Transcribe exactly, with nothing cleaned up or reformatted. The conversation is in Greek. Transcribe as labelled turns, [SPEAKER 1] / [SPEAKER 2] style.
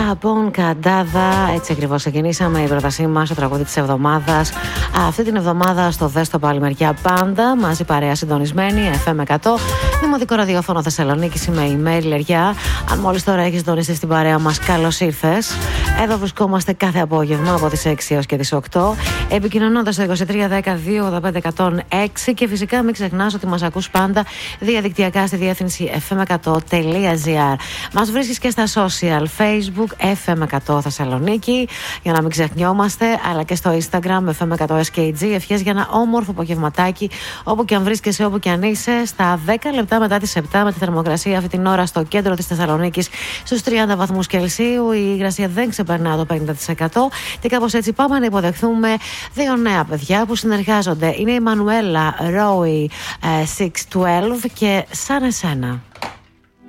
[SPEAKER 1] Σαμπον Καντάδα. Έτσι ακριβώς ξεκινήσαμε η πρότασή μας στο τραγούδι της εβδομάδας. Αυτή την εβδομάδα στο Δέστο πάλι μεριά πάντα. Μαζί παρέα συντονισμένη, εφ εμ εκατό. Δημοτικό ραδιόφωνο Θεσσαλονίκης, είμαι η Μέρη Λεριά. Αν μόλις τώρα έχεις συντονιστεί στην παρέα μας, καλώς ήρθες. Εδώ βρισκόμαστε κάθε απόγευμα από τις έξι έως και τις οκτώ. Επικοινωνώντας στο είκοσι τρία δέκα δύο ογδόντα πέντε εκατόν έξι. Και φυσικά μην ξεχνάς ότι μας ακούς πάντα διαδικτυακά στη διεύθυνση εφ εμ εκατό τελεία τζι άρ. Μας βρίσκεις και στα social, Facebook εφ εμ εκατό Θεσσαλονίκη, για να μην ξεχνιόμαστε, αλλά και στο Instagram εφ εμ εκατό ες κέι τζι. Ευχές για ένα όμορφο απογευματάκι, όπου και αν βρίσκεσαι, όπου και αν είσαι, στα δέκα λεπτά μετά τις επτά, με τη θερμοκρασία αυτή την ώρα στο κέντρο της Θεσσαλονίκης στους τριάντα βαθμούς Κελσίου. Η υγρασία δεν ξεπερνά το πενήντα τοις εκατό. Και κάπως έτσι πάμε να υποδεχθούμε δύο νέα παιδιά που συνεργάζονται. Είναι η Μανουέλα Ρόι εξακόσια δώδεκα και Σαν Εσένα.